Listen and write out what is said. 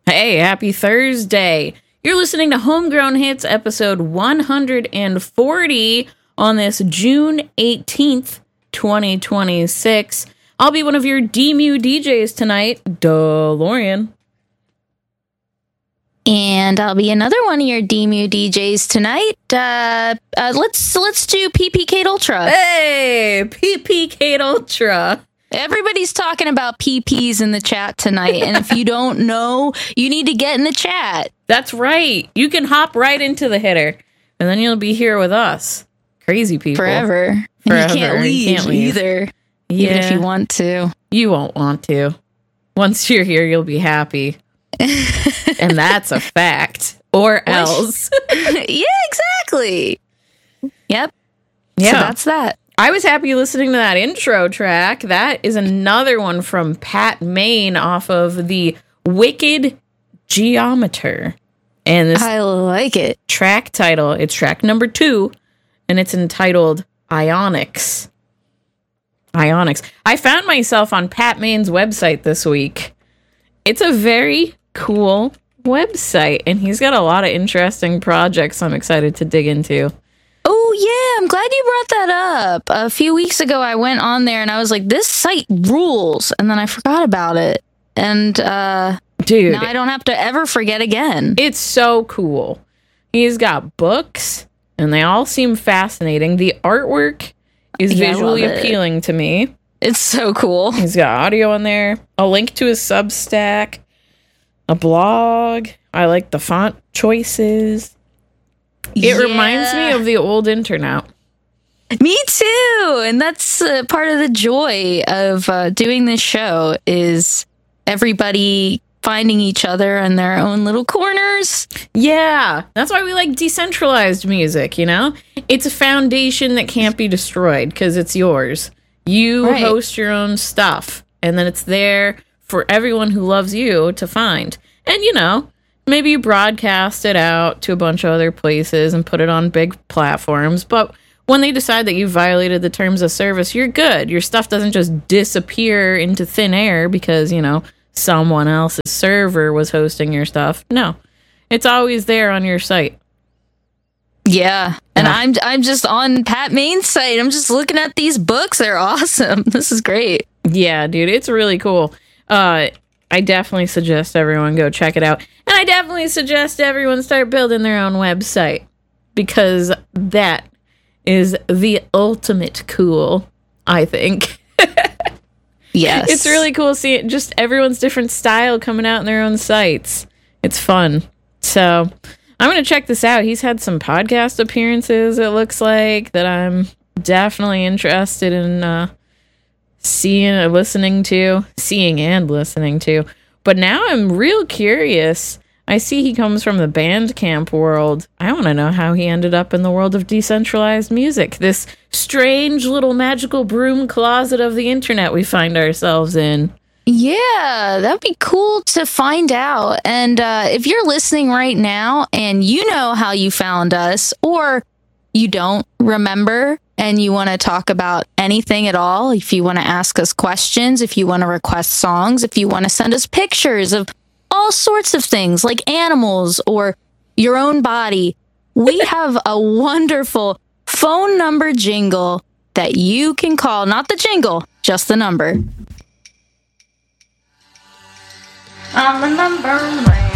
Hey, happy Thursday. You're listening to Homegrown Hits episode 140 on this June 18th, 2026. I'll be one of your DMU DJs tonight, DeLorean. And I'll be another one of your DMU DJs tonight. Let's do PP Ultra. Hey, PP Ultra. Everybody's talking about PPs in the chat tonight, and if you don't know, you need to get in the chat. That's right. You can hop right into the hitter, and then you'll be here with us. Crazy people. Forever. And you can't leave either, even if you want to. You won't want to. Once you're here, you'll be happy. And that's a fact. Or else. Yeah, exactly. Yep. Yeah. So that's that. I was happy listening to that intro track. That is another one from Pat Main off of the Wicked Geometer. And this I like it. Track title, it's track number 2, and it's entitled Ionics. Ionics. I found myself on Pat Main's website this week. It's a very cool website, and he's got a lot of interesting projects I'm excited to dig into. Oh, yeah, I'm glad you brought that up. A few weeks ago, I went on there and I was like, this site rules. And then I forgot about it. And, dude, now I don't have to ever forget again. It's so cool. He's got books, and they all seem fascinating. The artwork is visually appealing to me. It's so cool. He's got audio in there, a link to his Substack, a blog. I like the font choices. It reminds me of the old internet. Me too. And that's part of the joy of doing this show is everybody finding each other in their own little corners. Yeah. That's why we like decentralized music, you know? It's a foundation that can't be destroyed because it's yours. You host your own stuff, and then it's there for everyone who loves you to find. And, you know, maybe you broadcast it out to a bunch of other places and put it on big platforms. But when they decide that you violated the terms of service, you're good. Your stuff doesn't just disappear into thin air because, you know, someone else's server was hosting your stuff. No, it's always there on your site. Yeah. And I'm just on Pat Main's site. I'm just looking at these books. They're awesome. This is great. Yeah, dude, it's really cool. I definitely suggest everyone go check it out. And I definitely suggest everyone start building their own website because that is the ultimate cool, I think. Yes. It's really cool seeing just everyone's different style coming out in their own sites. It's fun. So I'm going to check this out. He's had some podcast appearances, it looks like, that I'm definitely interested in seeing and listening to. But now I'm real curious. I see he comes from the Bandcamp world. I want to know how he ended up in the world of decentralized music. This strange little magical broom closet of the internet we find ourselves in. Yeah, that'd be cool to find out. And if you're listening right now and you know how you found us, or you don't remember and you want to talk about anything at all, if you want to ask us questions, if you want to request songs, if you want to send us pictures of all sorts of things like animals or your own body, we have a wonderful phone number jingle that you can call. Not the jingle, just the number. I'm the number man.